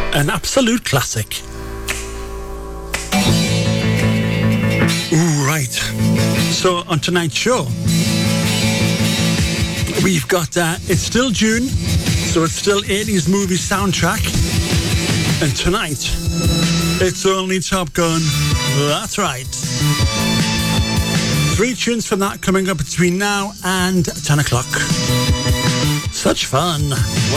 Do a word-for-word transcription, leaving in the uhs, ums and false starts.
An absolute classic. Ooh, right. So on tonight's show, we've got, uh, it's still June, so it's still eighties movie soundtrack. And tonight, it's only Top Gun. That's right. Three tunes from that coming up between now and ten o'clock. Such fun. Wow.